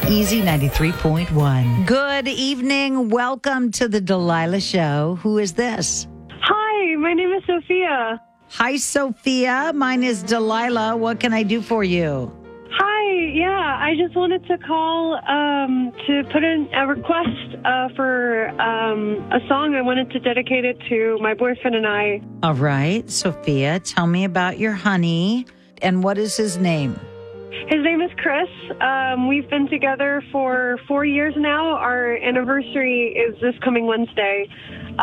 Easy 93.1. Good evening. Welcome to the Delilah Show. Who is this? Hi, my name is Sophia. Hi, Sophia. Mine is Delilah. What can I do for you? Hi, yeah, I just wanted to call to put in a request for a song. I wanted to dedicate it to my boyfriend and I. All right, Sophia, tell me about your honey. And what is his name? His name is Chris. We've been together for 4 years now. Our anniversary is this coming Wednesday. And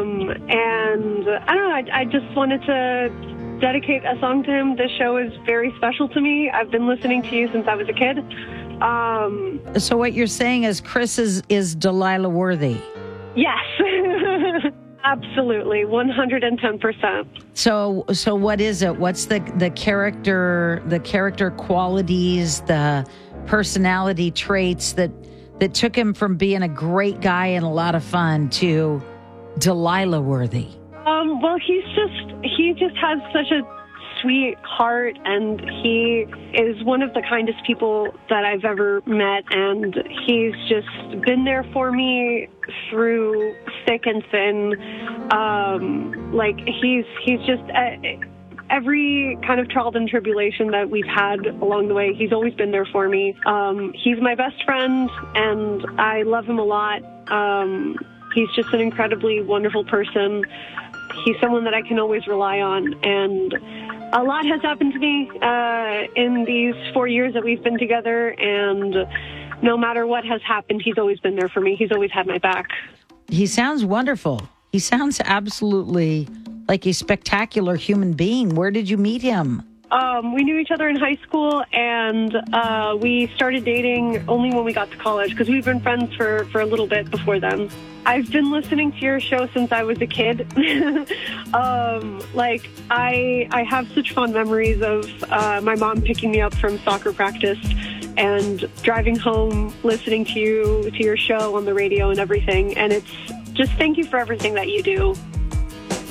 I don't know, I just wanted to dedicate a song to him. This show is very special to me. I've been listening to you since I was a kid. So what you're saying is Chris is Delilah worthy? Yes. Absolutely, 110%. So what is it? What's the character qualities, the personality traits that took him from being a great guy and a lot of fun to Delilah worthy? Well, he just has such a sweet heart, and he is one of the kindest people that I've ever met, and he's just been there for me through thick and thin. He's just every kind of trial and tribulation that we've had along the way, he's always been there for me. He's my best friend, and I love him a lot. He's just an incredibly wonderful person. He's someone that I can always rely on, and a lot has happened to me in these 4 years that we've been together, and no matter what has happened, he's always been there for me. He's always had my back. He sounds wonderful. He sounds absolutely like a spectacular human being. Where did you meet him? We knew each other in high school, and we started dating only when we got to college, because we've been friends for a little bit before then. I've been listening to your show since I was a kid. I have such fond memories of my mom picking me up from soccer practice and driving home, listening to your show on the radio and everything. And it's just thank you for everything that you do.